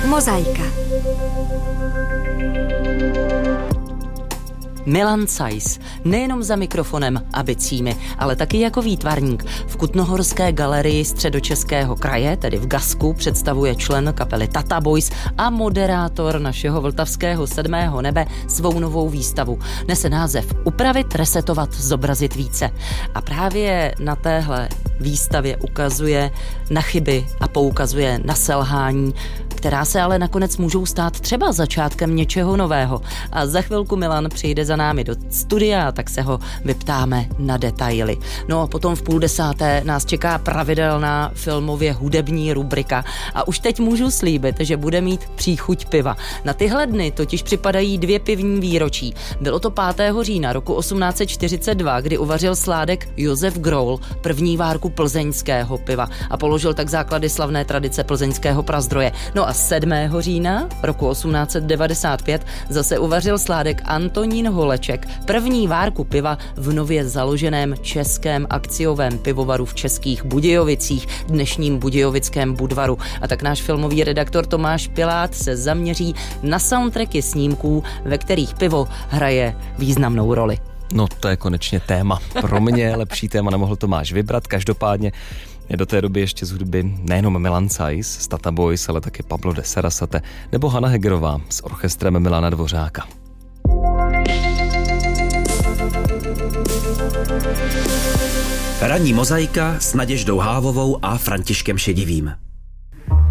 Mozaika. Milan Zeiss, nejenom za mikrofonem a bicími, ale taky jako výtvarník. V Kutnohorské galerii Středočeského kraje, tedy v Gasku, představuje člen kapely Tata Boys a moderátor našeho vltavského 7. nebe svou novou výstavu. Nese název Upravit, resetovat, zobrazit více. A právě na téhle výstavě ukazuje na chyby a poukazuje na selhání, která se ale nakonec můžou stát třeba začátkem něčeho nového. A za chvilku Milan přijde za námi do studia, tak se ho vyptáme na detaily. No a potom v 9:30 nás čeká pravidelná filmově hudební rubrika. A už teď můžu slíbit, že bude mít příchuť piva. Na tyhle dny totiž připadají 2 pivní výročí. Bylo to 5. října roku 1842, kdy uvařil sládek Josef Groul první várku plzeňského piva a položil tak základy slavné tradice plzeňského prazdroje. No a 7. října roku 1895 zase uvařil sládek Antonín Holeček první várku piva v nově založeném českém akciovém pivovaru v Českých Budějovicích, dnešním Budějovickém Budvaru. A tak náš filmový redaktor Tomáš Pilát se zaměří na soundtracky snímků, ve kterých pivo hraje významnou roli. No to je konečně téma. Pro mě lepší téma nemohl Tomáš vybrat. Každopádně je do té doby ještě z hudby nejenom Milan Zeiss z Tata Boys, ale taky Pablo de Sarasate nebo Hana Hegerová s orchestrem Milana Dvořáka. Ranní mozaika s Naděždou Hávovou a Františkem Šedivým.